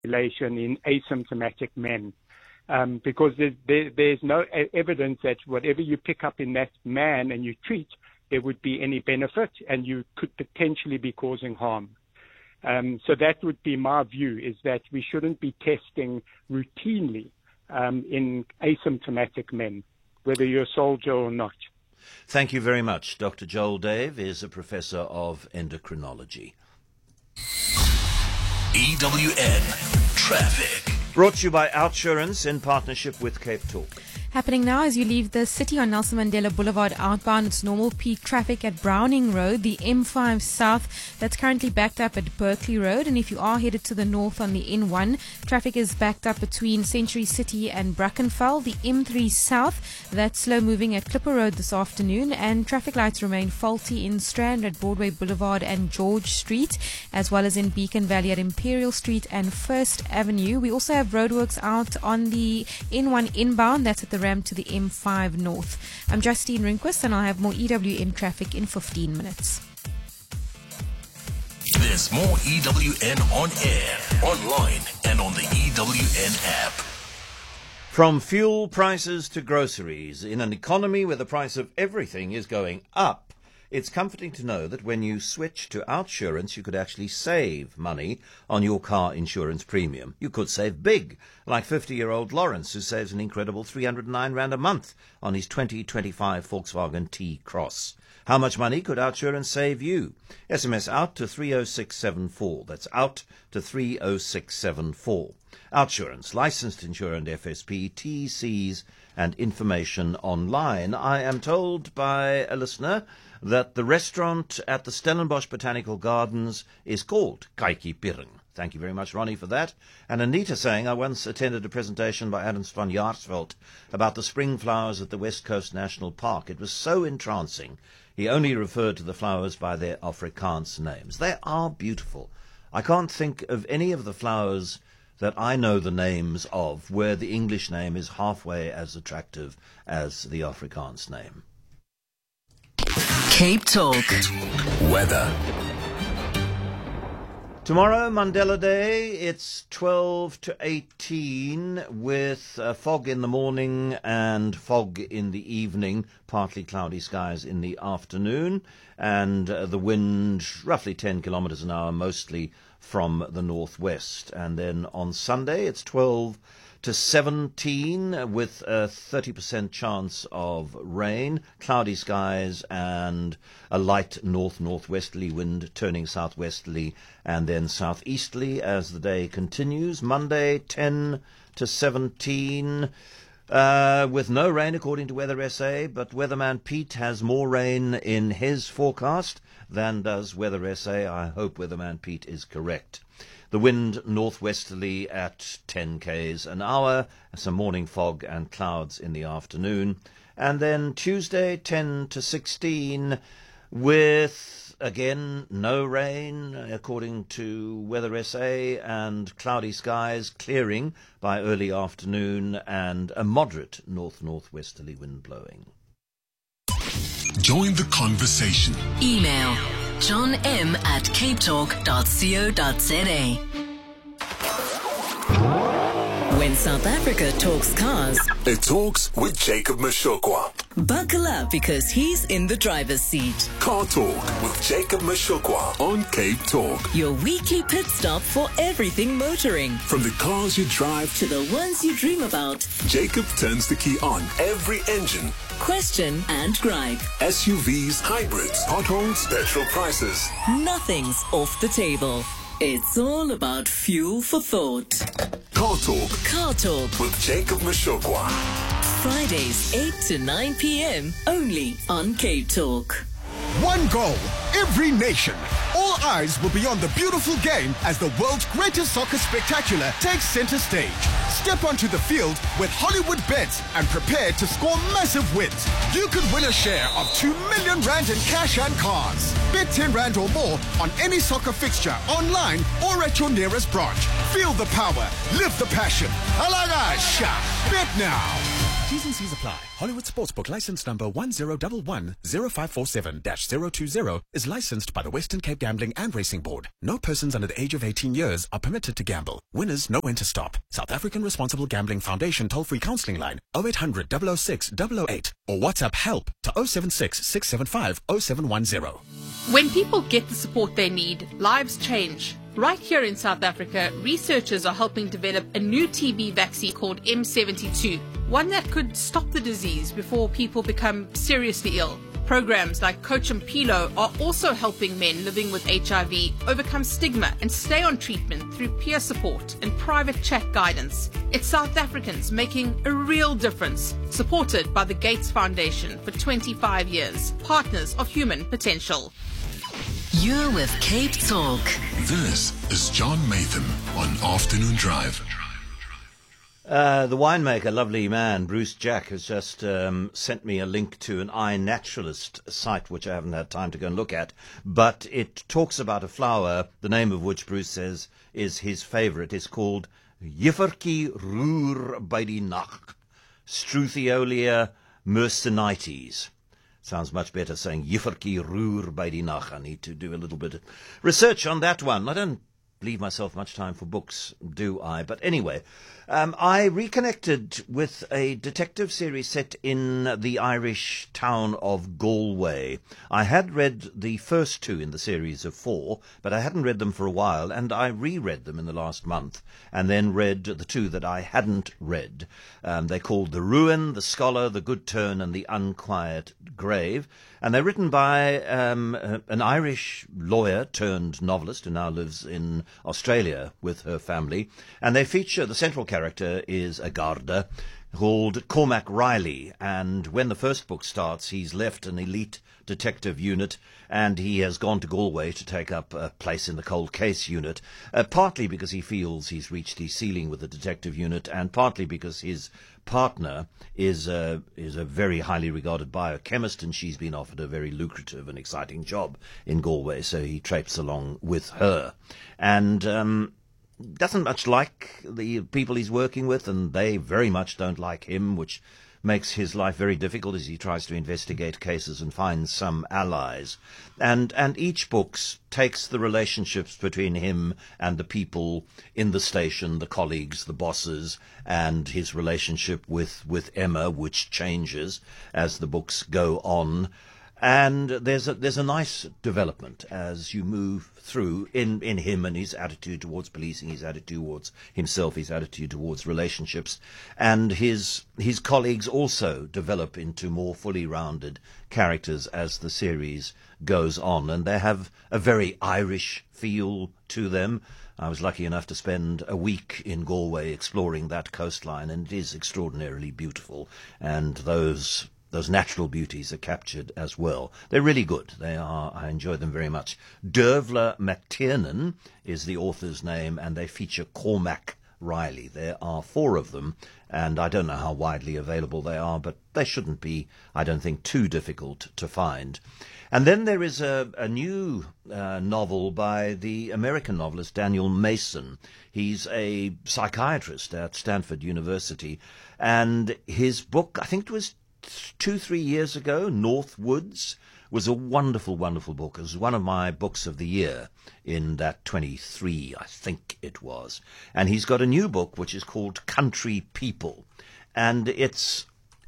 population in asymptomatic men. Because there's no evidence that whatever you pick up in that man and you treat, there would be any benefit, and you could potentially be causing harm. So that would be my view, is that we shouldn't be testing routinely in asymptomatic men, whether you're a soldier or not. Thank you very much. Dr. Joel Dave is a professor of endocrinology. EWN Traffic. Brought to you by Outsurance in partnership with Cape Talk. Happening now as you leave the city on Nelson Mandela Boulevard outbound. It's normal peak traffic at Browning Road, the M5 South. That's currently backed up at Berkeley Road. And if you are headed to the north on the N1, traffic is backed up between Century City and Brackenfell. The M3 South, that's slow moving at Clipper Road this afternoon. And traffic lights remain faulty in Strand at Broadway Boulevard and George Street, as well as in Beacon Valley at Imperial Street and First Avenue. We also have roadworks out on the N1 inbound. That's at the ramp to the M5 North. I'm Justine Rehnquist, and I'll have more EWN traffic in 15 minutes. There's more EWN on air, online, and on the EWN app. From fuel prices to groceries, in an economy where the price of everything is going up, it's comforting to know that when you switch to Outsurance, you could actually save money on your car insurance premium. You could save big, like 50-year-old Lawrence, who saves an incredible 309 Rand a month on his 2025 Volkswagen T-Cross. How much money could Outsurance save you? SMS out to 30674. That's out to 30674. Outsurance, licensed insurer and FSP, TCs and information online. I am told by a listener that the restaurant at the Stellenbosch Botanical Gardens is called Kykie Piring. Thank you very much, Ronnie, for that. And Anita saying, I once attended a presentation by Adams van Jaarsveld about the spring flowers at the West Coast National Park. It was so entrancing. He only referred to the flowers by their Afrikaans names. They are beautiful. I can't think of any of the flowers that I know the names of where the English name is halfway as attractive as the Afrikaans name. Cape Talk. Weather. Tomorrow, Mandela Day, it's 12 to 18 with fog in the morning and fog in the evening, partly cloudy skies in the afternoon, and the wind roughly 10 kilometers an hour, mostly from the northwest. And then on Sunday, it's 12 to 17 with a 30% chance of rain, cloudy skies and a light northwesterly wind turning southwesterly and then southeasterly as the day continues. Monday 10 to 17 with no rain according to Weather SA, but Weatherman Pete has more rain in his forecast than does Weather SA. I hope Weatherman Pete is correct. The wind northwesterly at 10 k's an hour, some morning fog and clouds in the afternoon. And then Tuesday 10 to 16 with, again, no rain according to Weather SA, and cloudy skies clearing by early afternoon and a moderate northwesterly wind blowing. Join the conversation. Email john.m@capetalk.co.za. When South Africa talks cars, it talks with Jacob Mashokwa. Buckle up because he's in the driver's seat. Car Talk with Jacob Mashokwa on Cape Talk. Your weekly pit stop for everything motoring. From the cars you drive to the ones you dream about, Jacob turns the key on every engine. Question and gripe. SUVs, hybrids, potholes, petrol prices. Nothing's off the table. It's all about fuel for thought. Car Talk. Car Talk with Jacob Mashokwa. Fridays 8 to 9 p.m. only on Cape Talk. One goal, every nation. All eyes will be on the beautiful game as the world's greatest soccer spectacular takes center stage. Step onto the field with Hollywood Bets and prepare to score massive wins. You could win a share of 2 million rand in cash and cars. Bet 10 rand or more on any soccer fixture, online or at your nearest branch. Feel the power, live the passion. Alagasha, bet now. T's and C's apply. Hollywood Sportsbook license number 1011-0547-020 is licensed by the Western Cape Gambling and Racing Board. No persons under the age of 18 years are permitted to gamble. Winners know when to stop. South African Responsible Gambling Foundation toll-free counselling line 0800 006 008 or WhatsApp help to 076 675 0710. When people get the support they need, lives change. Right here in South Africa, researchers are helping develop a new TB vaccine called M72, one that could stop the disease before people become seriously ill. Programs like Coach and Pilo are also helping men living with HIV overcome stigma and stay on treatment through peer support and private chat guidance. It's South Africans making a real difference, supported by the Gates Foundation for 25 years, partners of human potential. You're with Cape Talk. This is John Maytham on Afternoon Drive. The winemaker, lovely man, Bruce Jack, has just sent me a link to an iNaturalist site, which I haven't had time to go and look at. But it talks about a flower, the name of which Bruce says is his favourite. It's called Jiffertjie roer by die nag, Struthiolia mercenites. Sounds much better saying Jiffertjie roer by die nag. I need to do a little bit of research on that one. I don't leave myself much time for books, do I? But anyway, I reconnected with a detective series set in the Irish town of Galway. I had read the first two in the series of 4, but I hadn't read them for a while, and I reread them in the last month, and then read the 2 that I hadn't read. They're called The Ruin, The Scholar, The Good Turn, and The Unquiet Grave, and they're written by an Irish lawyer turned novelist who now lives in Australia with her family, and they feature, the central character is a Garda called Cormac Riley, and when the first book starts, he's left an elite detective unit and he has gone to Galway to take up a place in the cold case unit, partly because he feels he's reached his ceiling with the detective unit, and partly because his partner is a very highly regarded biochemist, and she's been offered a very lucrative and exciting job in Galway, so he traipses along with her. And doesn't much like the people he's working with, and they very much don't like him, which makes his life very difficult as he tries to investigate cases and find some allies. And each book takes the relationships between him and the people in the station, the colleagues, the bosses, and his relationship with Emma, which changes as the books go on. And there's a nice development as you move through in him and his attitude towards policing, his attitude towards himself, his attitude towards relationships. And his colleagues also develop into more fully rounded characters as the series goes on. And they have a very Irish feel to them. I was lucky enough to spend a week in Galway exploring that coastline, and it is extraordinarily beautiful. And those natural beauties are captured as well. They're really good. They are. I enjoy them very much. Dervla McTiernan is the author's name, and they feature Cormac Riley. There are 4 of them, and I don't know how widely available they are, but they shouldn't be, I don't think, too difficult to find. And then there is a new novel by the American novelist Daniel Mason. He's a psychiatrist at Stanford University, and his book, I think it was 2-3 years ago, Northwoods, was a wonderful, wonderful book. It was one of my books of the year in that 23, I think it was. And he's got a new book which is called Country People, and it's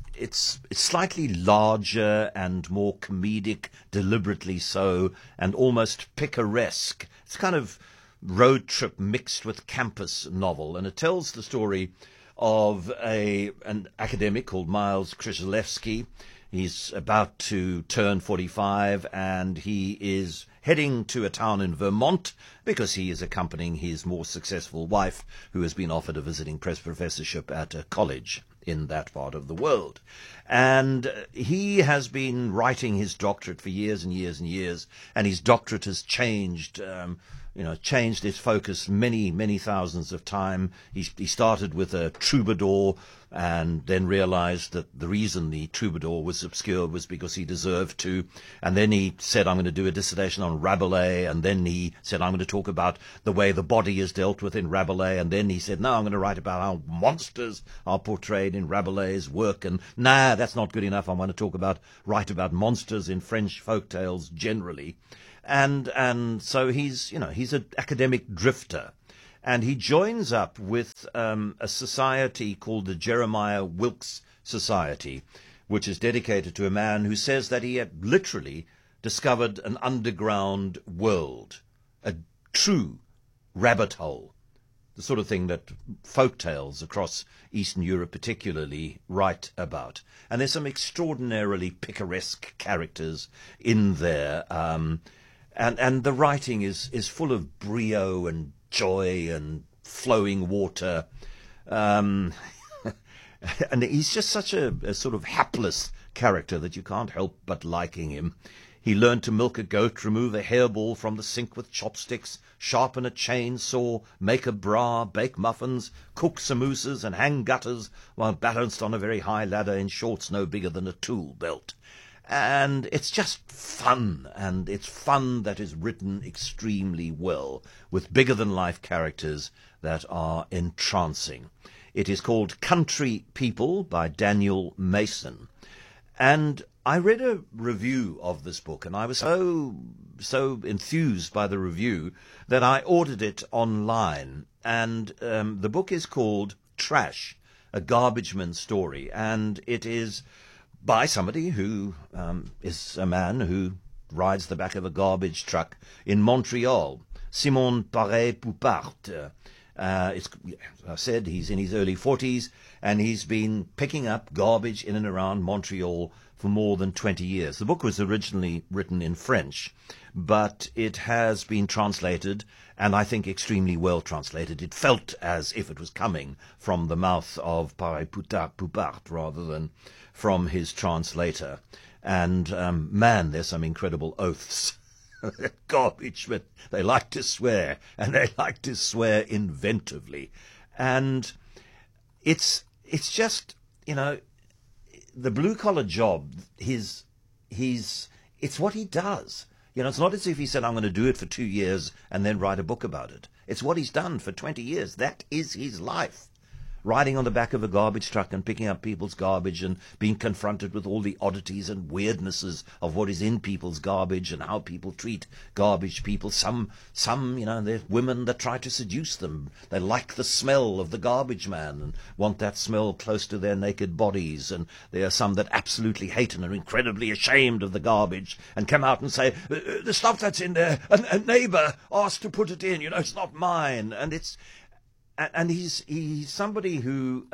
slightly larger and more comedic, deliberately so, and almost picaresque. It's kind of road trip mixed with campus novel, and it tells the story of an academic called Miles Krzyzewski. He's about to turn 45, and he is heading to a town in Vermont because he is accompanying his more successful wife, who has been offered a visiting professorship at a college in that part of the world. And he has been writing his doctorate for years and years and years, and his doctorate has changed changed his focus many thousands of times. He started with a troubadour and then realized that the reason the troubadour was obscure was because he deserved to. And then he said, I'm going to do a dissertation on Rabelais. And then he said, I'm going to talk about the way the body is dealt with in Rabelais. And then he said, no, I'm going to write about how monsters are portrayed in Rabelais' work. And nah, that's not good enough. I want to write about monsters in French folk tales generally. And so he's an academic drifter. And he joins up with a society called the Jeremiah Wilkes Society, which is dedicated to a man who says that he had literally discovered an underground world, a true rabbit hole, the sort of thing that folk tales across Eastern Europe particularly write about. And there's some extraordinarily picaresque characters in there, and the writing is full of brio and joy and flowing water, and he's just such a sort of hapless character that you can't help but liking him. He learned to milk a goat, remove a hairball from the sink with chopsticks, sharpen a chainsaw, make a bra, bake muffins, cook samosas, and hang gutters while balanced on a very high ladder in shorts no bigger than a tool belt. And it's just fun, and it's fun that is written extremely well, with bigger-than-life characters that are entrancing. It is called Country People by Daniel Mason. And I read a review of this book, and I was so enthused by the review that I ordered it online. And the book is called Trash, a Garbageman Story, and it is by somebody who is a man who rides the back of a garbage truck in Montreal, Simon Paré-Poupart. As I said, he's in his early 40s, and he's been picking up garbage in and around Montreal for more than 20 years. The book was originally written in French, but it has been translated, and I think extremely well translated. It felt as if it was coming from the mouth of Paré-Poupart rather than from his translator. And man, there's some incredible oaths. Garbage, but they like to swear, and they like to swear inventively. And it's just, the blue-collar job, it's what he does. It's not as if he said, I'm going to do it for 2 years and then write a book about it. It's what he's done for 20 years. That is his life. Riding on the back of a garbage truck and picking up people's garbage and being confronted with all the oddities and weirdnesses of what is in people's garbage and how people treat garbage people. Some, there's women that try to seduce them. They like the smell of the garbage man and want that smell close to their naked bodies. And there are some that absolutely hate and are incredibly ashamed of the garbage and come out and say, the stuff that's in there, a neighbor asked to put it in, it's not mine. And he's somebody who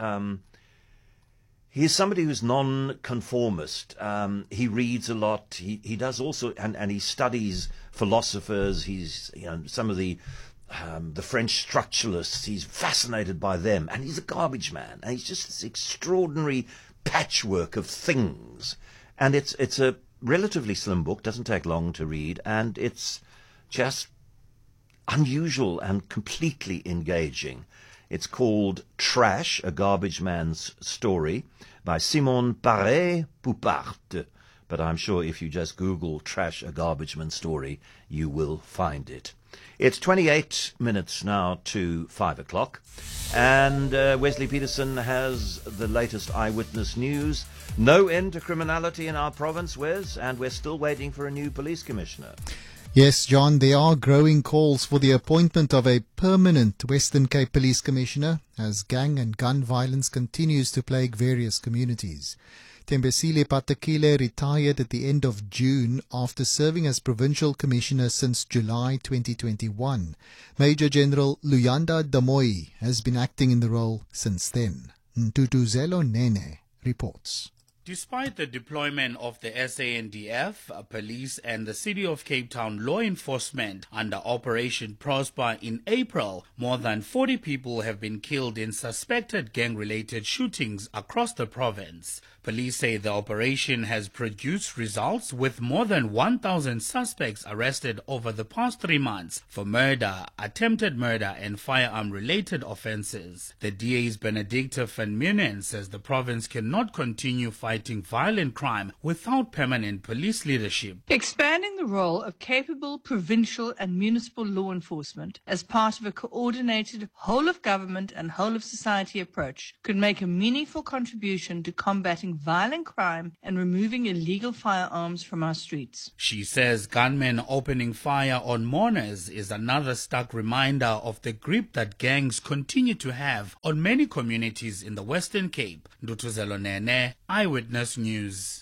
who's non-conformist. He reads a lot. He does also, and he studies philosophers. He's some of the French structuralists. He's fascinated by them, and he's a garbage man. And he's just this extraordinary patchwork of things. And it's a relatively slim book. Doesn't take long to read, and it's just unusual and completely engaging. It's called Trash, a Garbage Man's Story by Simon Paré-Poupart. But I'm sure if you just Google Trash, a Garbage Man's Story, you will find it. It's 28 minutes now to 5 o'clock. And Wesley Peterson has the latest eyewitness news. No end to criminality in our province, Wes, and we're still waiting for a new police commissioner. Yes, John, there are growing calls for the appointment of a permanent Western Cape Police Commissioner as gang and gun violence continues to plague various communities. Tembesile Patekile retired at the end of June after serving as Provincial Commissioner since July 2021. Major General Luyanda Damoy has been acting in the role since then. Ntutuzelo Nene reports. Despite the deployment of the SANDF, police and the City of Cape Town law enforcement under Operation Prosper in April, more than 40 people have been killed in suspected gang-related shootings across the province. Police say the operation has produced results with more than 1,000 suspects arrested over the past 3 months for murder, attempted murder and firearm-related offences. The DA's Benedicta van Meunen says the province cannot continue fighting violent crime without permanent police leadership. Expanding the role of capable provincial and municipal law enforcement as part of a coordinated whole-of-government and whole-of-society approach could make a meaningful contribution to combating violent crime and removing illegal firearms from our streets. She says gunmen opening fire on mourners is another stark reminder of the grip that gangs continue to have on many communities in the Western Cape. Ndutuzelo Nene, Eyewitness News.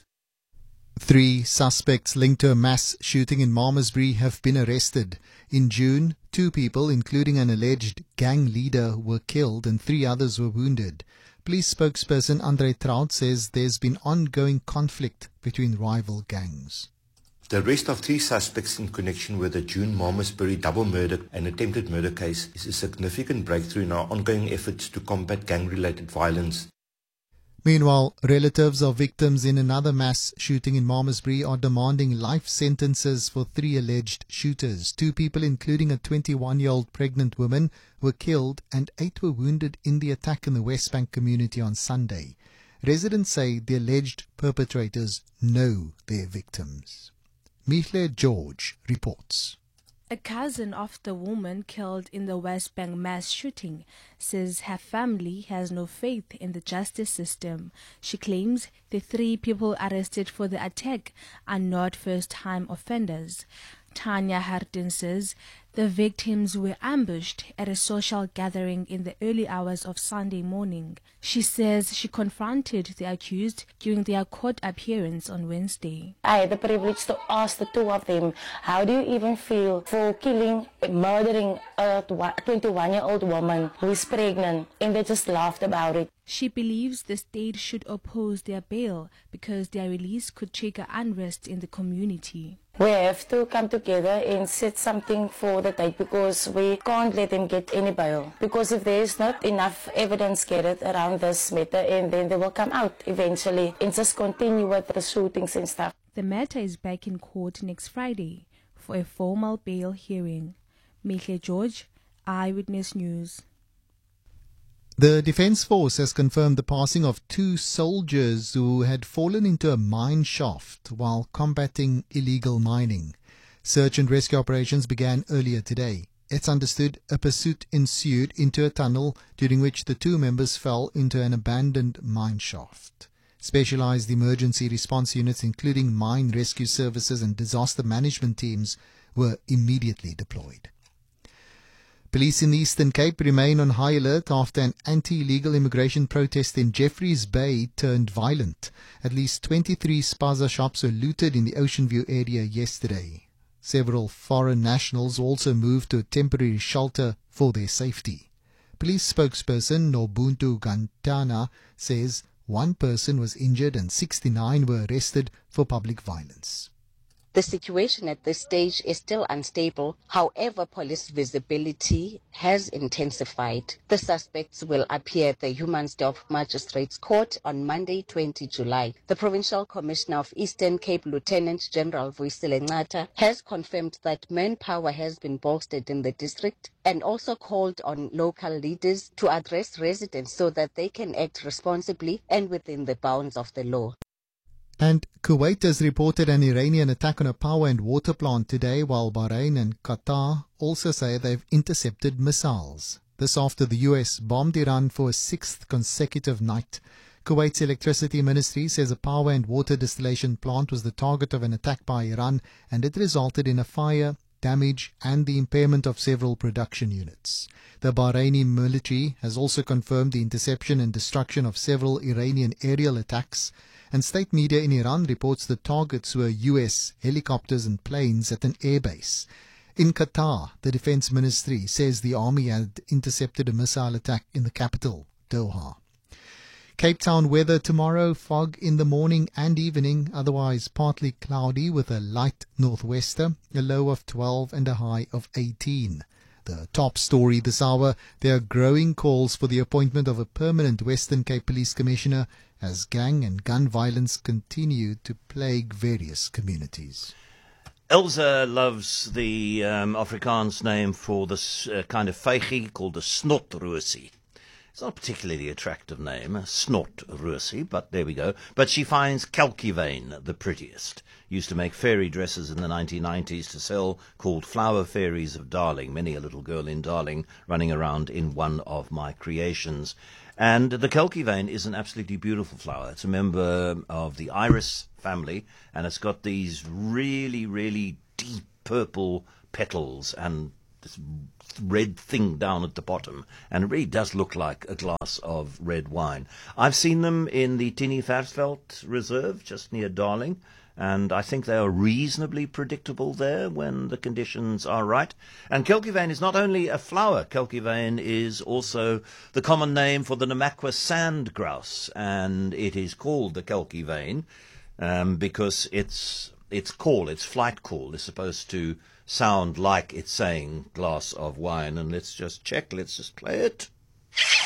3 suspects linked to a mass shooting in Malmesbury have been arrested. In June, 2 people, including an alleged gang leader, were killed and 3 others were wounded. Police spokesperson Andre Traut says there's been ongoing conflict between rival gangs. The arrest of 3 suspects in connection with the June Malmesbury double murder and attempted murder case is a significant breakthrough in our ongoing efforts to combat gang-related violence. Meanwhile, relatives of victims in another mass shooting in Malmesbury are demanding life sentences for 3 alleged shooters. 2 people, including a 21-year-old pregnant woman, were killed and 8 were wounded in the attack in the West Bank community on Sunday. Residents say the alleged perpetrators know their victims. Mihle George reports. A cousin of the woman killed in the West Bank mass shooting says her family has no faith in the justice system. She claims the 3 people arrested for the attack are not first-time offenders. Tanya Harden says the victims were ambushed at a social gathering in the early hours of Sunday morning. She says she confronted the accused during their court appearance on Wednesday. I had the privilege to ask the 2 of them, how do you even feel for murdering a 21-year-old woman who is pregnant? And they just laughed about it. She believes the state should oppose their bail because their release could trigger unrest in the community. We have to come together and set something for the date because we can't let them get any bail. Because if there is not enough evidence gathered around this matter, and then they will come out eventually and just continue with the shootings and stuff. The matter is back in court next Friday for a formal bail hearing. Mihle George, Eyewitness News. The Defence Force has confirmed the passing of 2 soldiers who had fallen into a mine shaft while combating illegal mining. Search and rescue operations began earlier today. It's understood a pursuit ensued into a tunnel during which the 2 members fell into an abandoned mine shaft. Specialised emergency response units, including mine rescue services and disaster management teams, were immediately deployed. Police in the Eastern Cape remain on high alert after an anti-illegal immigration protest in Jeffreys Bay turned violent. At least 23 spaza shops were looted in the Ocean View area yesterday. Several foreign nationals also moved to a temporary shelter for their safety. Police spokesperson Nobuntu Gantana says 1 person was injured and 69 were arrested for public violence. The situation at this stage is still unstable. However, police visibility has intensified. The suspects will appear at the Humansdorp Magistrates Court on Monday, 20 July. The Provincial Commissioner of Eastern Cape, Lieutenant General Vuyisile Nxata, has confirmed that manpower has been bolstered in the district and also called on local leaders to address residents so that they can act responsibly and within the bounds of the law. And Kuwait has reported an Iranian attack on a power and water plant today, while Bahrain and Qatar also say they've intercepted missiles. This after the US bombed Iran for a 6th consecutive night. Kuwait's electricity ministry says a power and water distillation plant was the target of an attack by Iran, and it resulted in a fire, damage and the impairment of several production units. The Bahraini military has also confirmed the interception and destruction of several Iranian aerial attacks, and state media in Iran reports the targets were US helicopters and planes at an airbase. In Qatar, the defense ministry says the army had intercepted a missile attack in the capital, Doha. Cape Town weather tomorrow, fog in the morning and evening, otherwise partly cloudy with a light northwester, a low of 12 and a high of 18. The top story this hour, there are growing calls for the appointment of a permanent Western Cape Police Commissioner as gang and gun violence continue to plague various communities. Elsa loves the Afrikaans name for this kind of vygie called the snotroosie. It's not a particularly attractive name, snotroosie, but there we go. But she finds Kelkyvane the prettiest. Used to make fairy dresses in the 1990s to sell, called Flower Fairies of Darling. Many a little girl in Darling running around in one of my creations. And the Kelkyvane is an absolutely beautiful flower. It's a member of the iris family, and it's got these really, really deep purple petals and this red thing down at the bottom, and it really does look like a glass of red wine. I've seen them in the Tini Versveld Reserve, just near Darling, and I think they are reasonably predictable there when the conditions are right. And Kelkyvane is not only a flower, Kelkyvane is also the common name for the Namakwa sand grouse, and it is called the Kelkyvane because its flight call is supposed to sound like it's saying glass of wine. And let's just check, let's just play it.